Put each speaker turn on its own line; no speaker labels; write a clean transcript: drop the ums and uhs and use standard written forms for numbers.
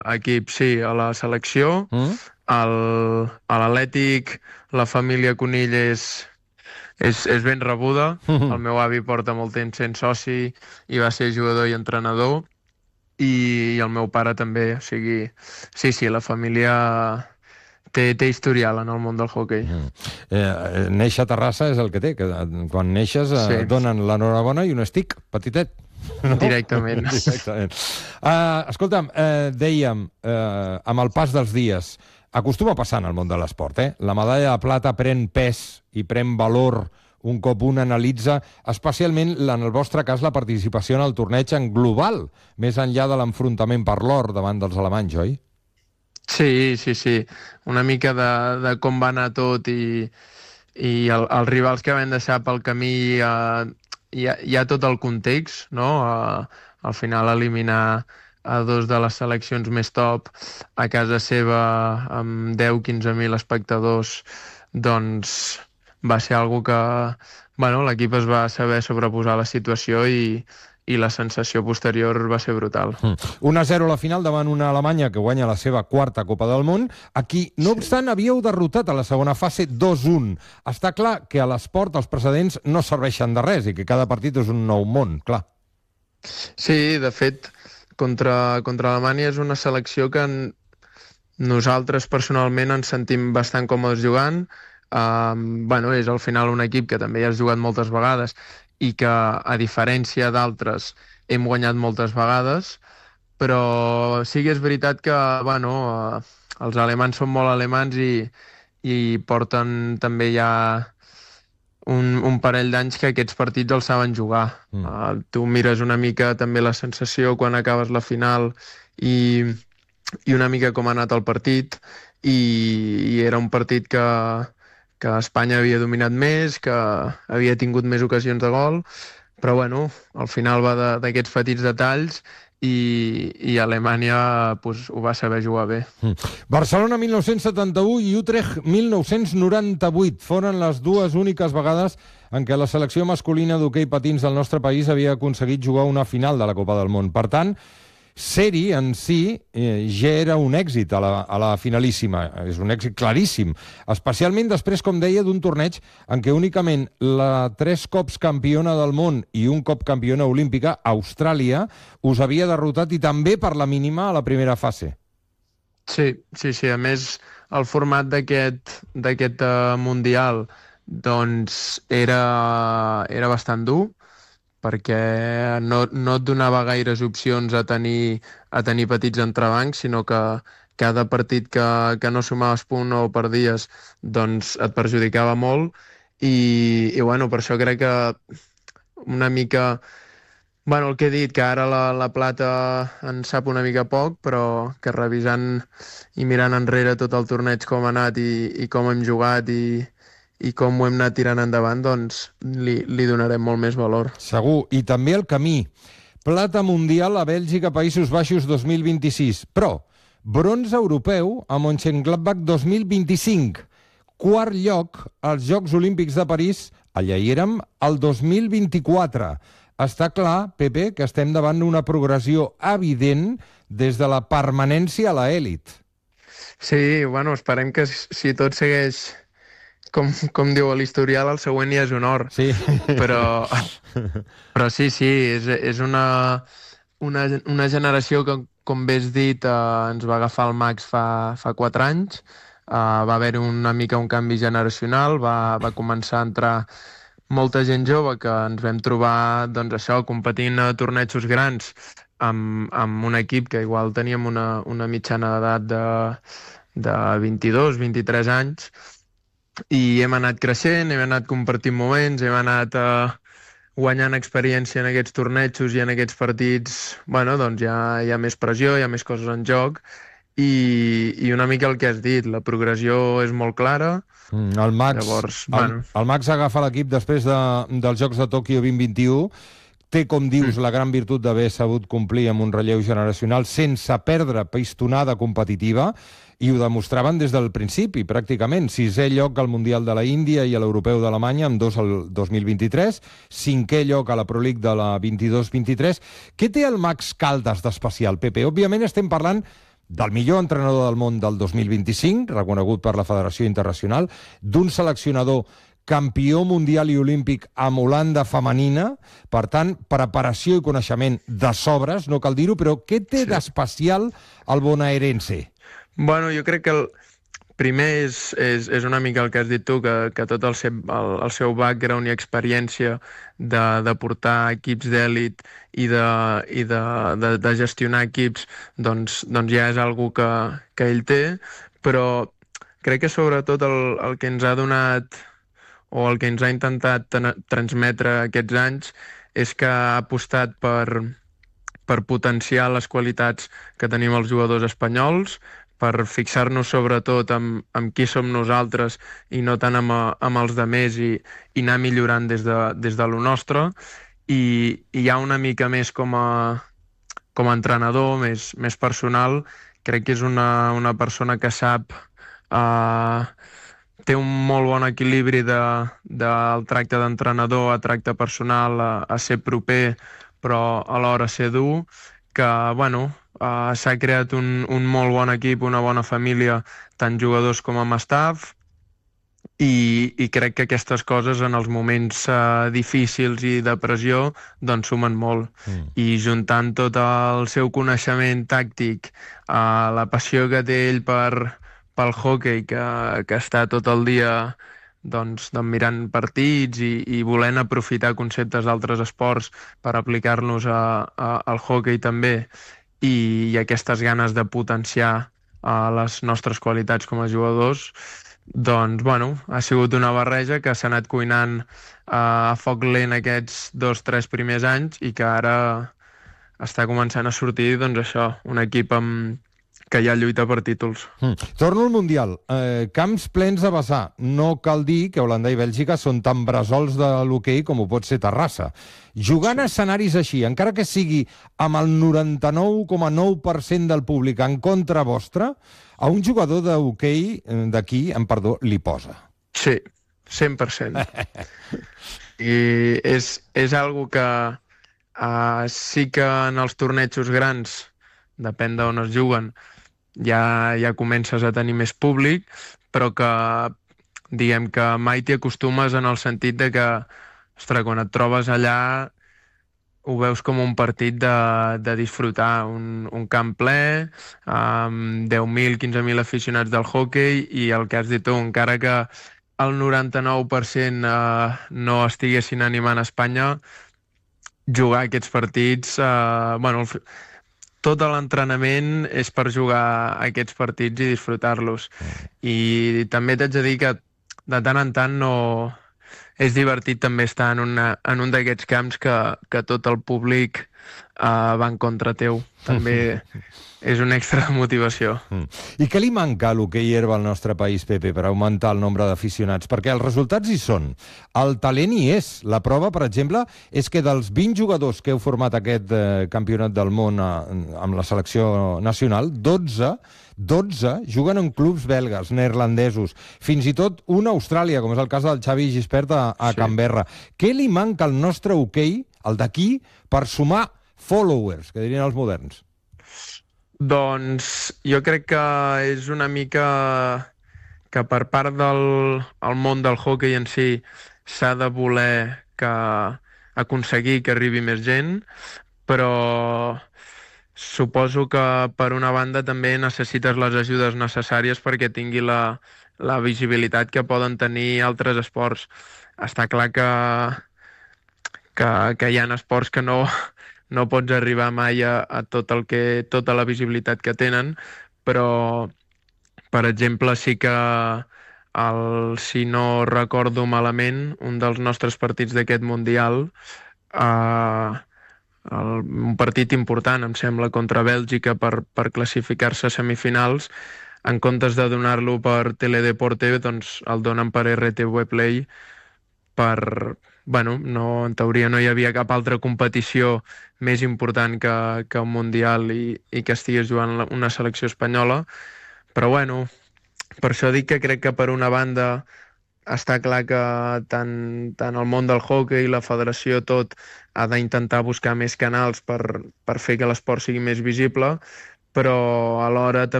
equip, sí, a la selecció.
Mm?
A l'Atlètic, la família Conill és ben rebuda. El meu avi porta molt temps sent soci i va ser jugador i entrenador, i el meu pare també, o sigui, sí, sí, la família té historial en el món del hoquei.
Néixer a Terrassa és el que té, que quan neixes
Sí,
donen l'enhorabona i un stick petitet. No?
directament.
Directament. Escolta'm, dèiem, amb el pas dels dies, acostuma a passar en el món de l'esport, La medalla de plata pren pes i pren valor un cop un analitza, especialment en el vostre cas, la participació en el torneig en global, més enllà de l'enfrontament per l'or davant dels alemanys, oi?
Sí, sí, sí. Una mica de com va anar tot i els rivals que vam deixar pel camí, hi ha tot el context, no? Al final eliminar a dos de les seleccions més top a casa seva amb 10-15.000 espectadors, doncs va ser algo que, bueno, l'equip es va saber sobreposar a la situació i la sensació posterior va ser brutal.
1-0 a la final davant una Alemanya que guanya la seva quarta Copa del Món, a qui, no obstant, havíeu derrotat a la segona fase 2-1. Està clar que a l'esport els precedents no serveixen de res i que cada partit és un nou món, clar.
Sí, de fet, contra Alemanya és una selecció que nosaltres personalment ens sentim bastant còmodes jugant. Bueno, és al final un equip que també hi has jugat moltes vegades i que, a diferència d'altres, hem guanyat moltes vegades, però sí que és veritat que, bueno, els alemans són molt alemans i porten també ja un parell d'anys que aquests partits els saben jugar. Tu mires una mica també la sensació quan acabes la final i una mica com ha anat el partit, i era un partit que Espanya havia dominat més, que havia tingut més ocasions de gol, però bueno, al final va d'aquests petits detalls i Alemanya pues, ho va saber jugar bé.
Barcelona 1971 i Utrecht 1998 foren les dues úniques vegades en què la selecció masculina d'hoquei patins del nostre país havia aconseguit jugar una final de la Copa del Món. Per tant, ser-hi en si ja era un èxit a la finalíssima, és un èxit claríssim, especialment després, com deia, d'un torneig en què únicament la 3 cops campiona del món i un cop campiona olímpica, Austràlia, us havia derrotat i també per la mínima a la primera fase.
Sí, sí, sí. A més, el format d'aquest Mundial doncs era bastant dur, perquè no et donava gaires opcions a tenir petits entrebancs, sinó que cada partit que no sumaves punt o perdies doncs et perjudicava molt, i bueno, per això crec que una mica, bueno, el que he dit, que ara la plata en sap una mica poc, però que revisant i mirant enrere tot el torneig com ha anat i com hem jugat i com ho hem anat tirant endavant, doncs li donarem molt més valor.
Segur. I també el camí. Plata mundial a Bèlgica, Països Baixos 2026. Però bronze europeu a Mönchengladbach 2025. Quart lloc als Jocs Olímpics de París, allà hi érem, el 2024. Està clar, Pepe, que estem davant d'una progressió evident des de la permanència a l'elit.
Sí, bueno, esperem que si tot segueix com diu l'historial, el següent ja és un or.
Sí.
Però sí, és una generació que, com bé has dit, ens va agafar el Max fa 4 anys. Va haver una mica un canvi generacional, va començar a entrar molta gent jove que ens vam trobar, doncs això, competint a tornejos grans amb un equip que igual teníem una mitjana d'edat de 22-23 anys, i hem anat creixent, hem anat compartint moments, hem anat guanyant experiència en aquests tornejos i en aquests partits. Bueno, doncs hi ha més pressió, hi ha més coses en joc, i una mica el que has dit, la progressió és molt clara.
El Max,
Llavors,
el Max agafa l'equip després dels Jocs de Tòquio 2021, té, com dius, la gran virtut d'haver sabut complir amb un relleu generacional sense perdre pistonada competitiva, i ho demostraven des del principi, pràcticament. 6è lloc al Mundial de la Índia i a l'Europeu d'Alemanya, amb 2 al 2023, 5è lloc a la Pro League de la 22-23. Què té el Max Caldas d'especial, Pepe? Òbviament estem parlant del millor entrenador del món del 2025, reconegut per la Federació Internacional, d'un seleccionador campió mundial i olímpic amb Holanda femenina, per tant, preparació i coneixement de sobres, no cal dir-ho, però què té d'especial el bonaerense?
Bueno, jo crec que primer és una mica el que has dit tu, que tot el seu background i experiència de portar equips d'èlit i de gestionar equips, doncs ja és algo que ell té, però crec que sobretot el que ens ha donat o el que ens ha intentat transmetre aquests anys és que ha apostat per potenciar les qualitats que tenim els jugadors espanyols, per fixar-nos sobretot amb qui som nosaltres i no tant amb els demés i anar millorant des de lo nostre. I ja una mica més com a entrenador, més personal, crec que és una persona que sap... té un molt bon equilibri del tracte d'entrenador a tracte personal, a ser proper, però alhora ser dur, que, bueno, s'ha creat un molt bon equip, una bona família, tant jugadors com amb staff, i crec que aquestes coses en els moments difícils i de pressió doncs sumen molt. I juntant tot el seu coneixement tàctic, la passió que té ell pel hoquei, que està tot el dia doncs, mirant partits i volent aprofitar conceptes d'altres esports per aplicar-los al hoquei també, i aquestes ganes de potenciar les nostres qualitats com a jugadors, doncs, bueno, ha sigut una barreja que s'ha anat cuinant a foc lent aquests 2-3 primers anys i que ara està començant a sortir, doncs això, un equip que ja lluita per títols.
Torno al Mundial. Camps plens de vessar. No cal dir que Holanda i Bèlgica són tan bressols de l'hoquei com ho pot ser Terrassa. Jugant a escenaris així, encara que sigui amb el 99,9% del públic en contra vostra, a un jugador d'hoquei d'aquí, li posa.
Sí, 100%. I és algo que sí que en els tornejos grans, depèn d'on es juguen, ja comences a tenir més públic, però que diguem que mai t'hi acostumes en el sentit de que, ostres, quan et trobes allà ho veus com un partit de disfrutar, un camp ple, amb 10.000, 15.000 aficionats del hoquei, i el que has dit tu, encara que el 99% no estiguessin animant a Espanya, jugar aquests partits, bueno, tot l'entrenament és per jugar aquests partits i disfrutar-los. I també t'haig de dir que de tant en tant és divertit també estar en un d'aquests camps que tot el públic va en contra teu. També és una extra motivació.
I què li manca a l'hoquei herba al nostre país, Pepe, per augmentar el nombre d'aficionats? Perquè els resultats hi són. El talent hi és. La prova, per exemple, és que dels 20 jugadors que heu format aquest campionat del món amb la selecció nacional, 12 juguen en clubs belgues, neerlandesos, fins i tot una a Austràlia, com és el cas del Xavi Gispert a Canberra. Què li manca al nostre hoquei, el d'aquí, per sumar followers, que dirien els moderns?
Doncs jo crec que és una mica que per part del món del hoquei en si s'ha de voler aconseguir que arribi més gent, però suposo que per una banda també necessites les ajudes necessàries perquè tingui la visibilitat que poden tenir altres esports. Està clar que hi ha esports que no pots arribar mai a tota la visibilitat que tenen, però, per exemple, sí que si no recordo malament, un dels nostres partits d'aquest Mundial, un partit important, em sembla, contra Bèlgica per classificar-se a semifinals, en comptes de donar-lo per Teledeporte, doncs el donen per RTV Play bueno, en teoria no hi havia cap altra competició més important que un Mundial i que estigués jugant una selecció espanyola, però bueno, per això dic que crec que per una banda està clar que tant el món del hoquei i la federació tot ha d'intentar buscar més canals per fer que l'esport sigui més visible, però alhora també